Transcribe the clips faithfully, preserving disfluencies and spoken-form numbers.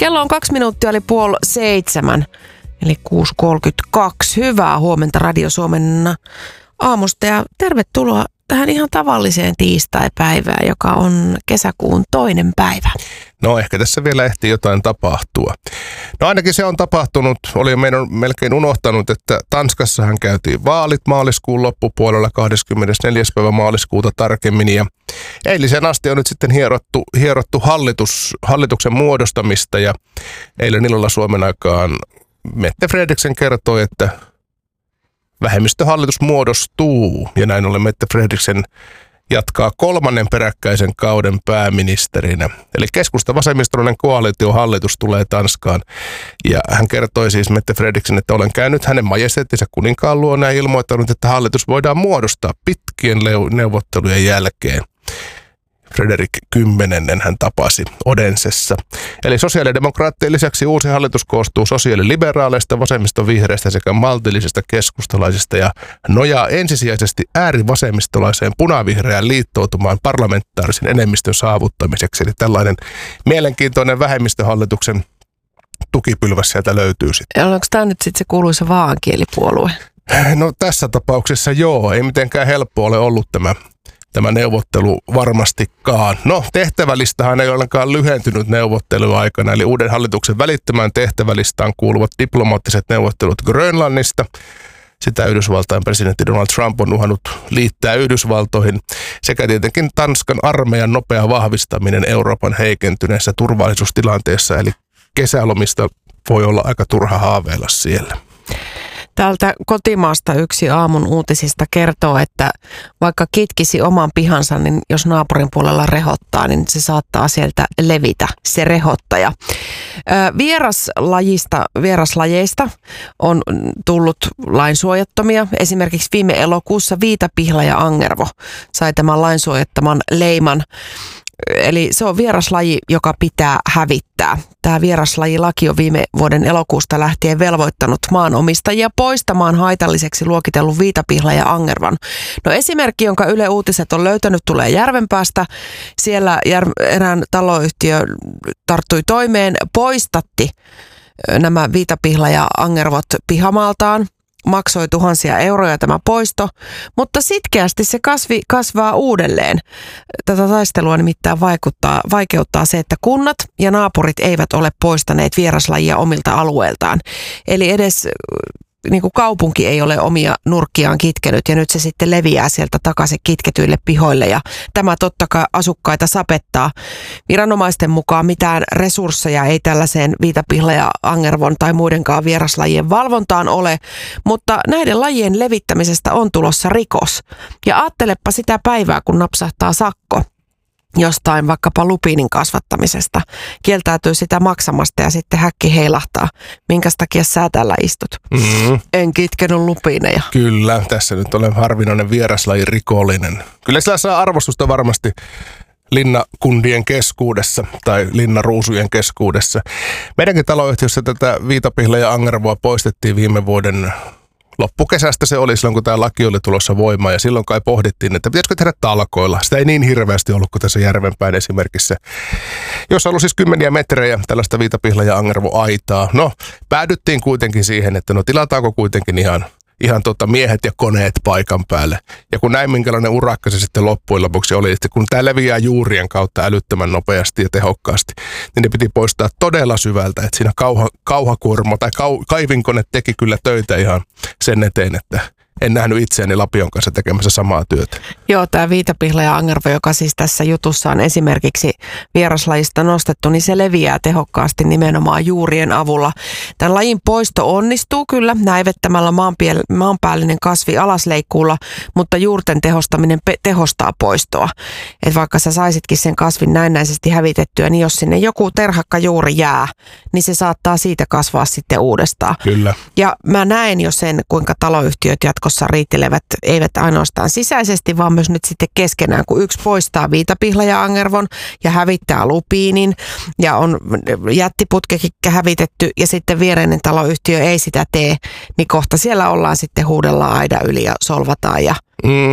Kello on kaksi minuuttia, eli puoli seitsemän, eli kuusi kolmekymmentäkaksi. Hyvää huomenta Radio Suomen aamusta ja tervetuloa tähän ihan tavalliseen tiistaipäivään, joka on kesäkuun toinen päivä. No ehkä tässä vielä ehti jotain tapahtua. No ainakin se on tapahtunut. Oli meidän melkein unohtanut, että Tanskassahan käytiin vaalit maaliskuun loppupuolella kahdeskymmenesneljäs päivä maaliskuuta tarkemmin. Ja eilisen asti on nyt sitten hierottu, hierottu hallitus, hallituksen muodostamista ja eilen illalla Suomen aikaan Mette Frederiksen kertoi, että vähemmistöhallitus muodostuu ja näin ollen Mette Frederiksen jatkaa kolmannen peräkkäisen kauden pääministerinä. Eli keskusta-vasemmistolainen koalitiohallitus tulee Tanskaan. Ja hän kertoi siis Mette Frederiksen, että olen käynyt hänen majesteettinsa kuninkaan luona ja ilmoittanut, että hallitus voidaan muodostaa pitkien neuvottelujen jälkeen. Frederik kymmenennen hän tapasi Odensessa. Eli sosiaalidemokraattien lisäksi uusi hallitus koostuu sosiaaliliberaaleista, vasemmistovihreistä sekä maltillisista keskustalaisista ja nojaa ensisijaisesti äärivasemmistolaiseen punavihreään liittoutumaan parlamentaarisen enemmistön saavuttamiseksi. Eli tällainen mielenkiintoinen vähemmistöhallituksen tukipylväs sieltä löytyy sitten. Onko tämä nyt sitten se kuuluisa vaankielipuolue? No tässä tapauksessa joo, ei mitenkään helppo ole ollut tämä. Tämä neuvottelu varmastikaan. No, tehtävälistahan ei ollenkaan lyhentynyt neuvotteluaikana, eli uuden hallituksen välittömään tehtävälistaan kuuluvat diplomaattiset neuvottelut Grönlannista. Sitä Yhdysvaltain presidentti Donald Trump on uhannut liittää Yhdysvaltoihin, sekä tietenkin Tanskan armeijan nopea vahvistaminen Euroopan heikentyneessä turvallisuustilanteessa, eli kesälomista voi olla aika turha haaveilla siellä. Täältä kotimaasta yksi aamun uutisista kertoo, että vaikka kitkisi oman pihansa, niin jos naapurin puolella rehottaa, niin se saattaa sieltä levitä, se rehottaja. Vieraslajista, vieraslajeista on tullut lainsuojattomia. Esimerkiksi viime elokuussa viitapihla ja angervo sai tämän lainsuojattaman leiman. Eli se on vieraslaji, joka pitää hävittää. Tämä vieraslajilaki on viime vuoden elokuusta lähtien velvoittanut maanomistajia poistamaan haitalliseksi luokitellun viitapihla ja angervan. No esimerkki, jonka Yle Uutiset on löytänyt, tulee Järvenpäästä. Siellä jär- erään taloyhtiö tarttui toimeen, poistatti nämä viitapihla ja angervot pihamaaltaan. Maksoi tuhansia euroja tämä poisto, mutta sitkeästi se kasvi kasvaa uudelleen. Tätä taistelua nimittäin vaikuttaa, vaikeuttaa se, että kunnat ja naapurit eivät ole poistaneet vieraslajia omilta alueiltaan. Eli edes niin kuin kaupunki ei ole omia nurkkiaan kitkenyt ja nyt se sitten leviää sieltä takaisin kitketyille pihoille ja tämä totta kai asukkaita sapettaa. Viranomaisten mukaan mitään resursseja ei tällaiseen viitapihla ja angervon tai muidenkaan vieraslajien valvontaan ole, mutta näiden lajien levittämisestä on tulossa rikos. Ja ajattelepa sitä päivää, kun napsahtaa sakko jostain vaikkapa lupiinin kasvattamisesta, kieltäytyy sitä maksamasta ja sitten häkki heilahtaa. Minkäs takia sä täällä istut? Mm-hmm. En kitkenyt lupiineja. Kyllä, tässä nyt olen harvinainen vieraslajin rikollinen. Kyllä sillä saa arvostusta varmasti linnakundien keskuudessa tai linnaruusujen keskuudessa. Meidänkin taloyhtiössä tätä viitapihla ja angervoa poistettiin viime vuoden loppukesästä se oli silloin, kun tämä laki oli tulossa voimaan ja silloin kai pohdittiin, että pitäisikö tehdä talkoilla. Sitä ei niin hirveästi ollut kuin tässä Järvenpäin esimerkissä, jossa on ollut siis kymmeniä metrejä tällaista viitapihla- ja angervoaitaa. No, päädyttiin kuitenkin siihen, että no tilataanko kuitenkin ihan, ihan tota miehet ja koneet paikan päälle. Ja kun näin minkälainen urakka se sitten loppujen lopuksi oli, että kun tämä leviää juurien kautta älyttömän nopeasti ja tehokkaasti, niin ne piti poistaa todella syvältä, että siinä kauha, kauhakuorma tai kau, kaivinkone teki kyllä töitä ihan sen eteen, että en nähnyt itseäni lapion kanssa tekemässä samaa työtä. Joo, tämä viitapihla ja angervo, joka siis tässä jutussa on esimerkiksi vieraslajista nostettu, niin se leviää tehokkaasti nimenomaan juurien avulla. Tämän lajin poisto onnistuu kyllä näivettämällä maanpäällinen kasvi alasleikkuulla, mutta juurten tehostaminen pe- tehostaa poistoa. Et vaikka sä saisitkin sen kasvin näennäisesti hävitettyä, niin jos sinne joku terhakka juuri jää, niin se saattaa siitä kasvaa sitten uudestaan. Kyllä. Ja mä näen jo sen, kuinka taloyhtiöt jatkossa riitelevät, eivät ainoastaan sisäisesti, vaan myös nyt sitten keskenään, kun yksi poistaa viitapihla ja angervon ja hävittää lupiinin ja on jättiputkekin hävitetty ja sitten viereinen taloyhtiö ei sitä tee, niin kohta siellä ollaan sitten huudellaan aida yli ja solvataan ja mm.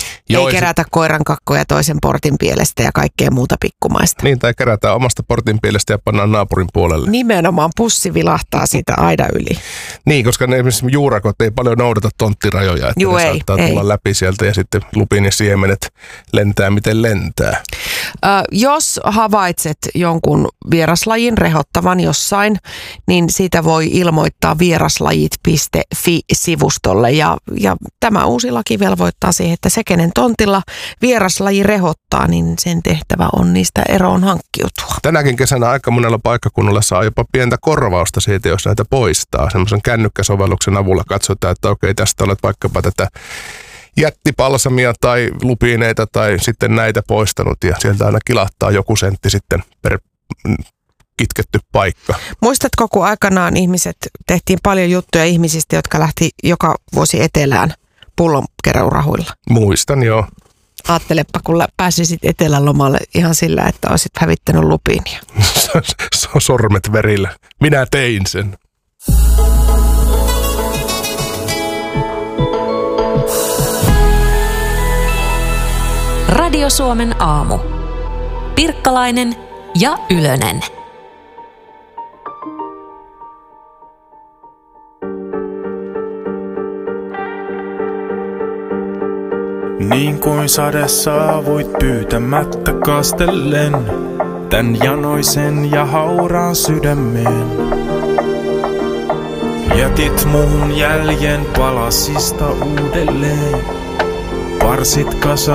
Joo, ei kerätä sit koirankakkoja toisen portin pielestä ja kaikkea muuta pikkumaista. Niin, tai kerätään omasta portin pielestä ja pannaan naapurin puolelle. Nimenomaan pussi vilahtaa siitä aida yli. Niin, koska ne esimerkiksi juurakot ei paljon noudata tonttirajoja, että Juu, ne ei, saattaa ei. tulla läpi sieltä ja sitten lupin ja siemenet lentää miten lentää. Ö, jos havaitset jonkun vieraslajin rehottavan jossain, niin siitä voi ilmoittaa vieraslajit piste fi-sivustolle ja, ja tämä uusi laki velvoittaa siihen, että se kenen tontilla vieraslaji rehottaa, niin sen tehtävä on niistä eroon hankkiutua. Tänäkin kesänä aika monella paikkakunnalla saa jopa pientä korvausta siitä, jos näitä poistaa. Semmoisen kännykkäsovelluksen avulla katsotaan, että okei, tästä olet vaikkapa tätä jättipalsamia tai lupineita tai sitten näitä poistanut ja sieltä aina kilahtaa joku sentti sitten per kitketty paikka. Muistatko, kun aikanaan ihmiset, tehtiin paljon juttuja ihmisistä, jotka lähti joka vuosi etelään pullonkeräyrahuilla? Muistan, joo. Aattelepa, kun pääsisit etelälomalle ihan sillä, että olisit hävittänyt lupiinia. Sormet verillä. Minä tein sen. Radio Suomen aamu. Pirkkalainen ja Ylönen. Niin kuin sade saavuit pyytämättä kastellen tän janoisen ja hauraan sydämeen. Jätit muhun jäljen palasista uudelleen, parsit kasa